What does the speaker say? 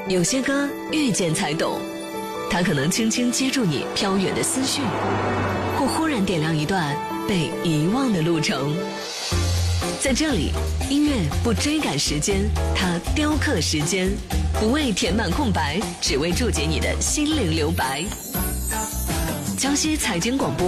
有些歌遇见才懂，它可能轻轻接住你飘远的思绪，或忽然点亮一段被遗忘的路程。在这里，音乐不追赶时间，它雕刻时间，不为填满空白，只为注解你的心灵留白。江西财经广播